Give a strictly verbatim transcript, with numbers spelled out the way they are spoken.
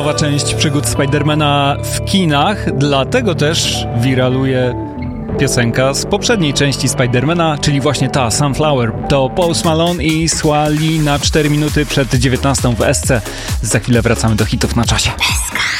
nowa część przygód Spidermana w kinach, dlatego też wiraluje piosenka z poprzedniej części Spidermana, czyli właśnie ta, Sunflower. To Post Malone i Swae Lee na cztery minuty przed dziewiętnastą w Esce. Za chwilę wracamy do hitów na czasie.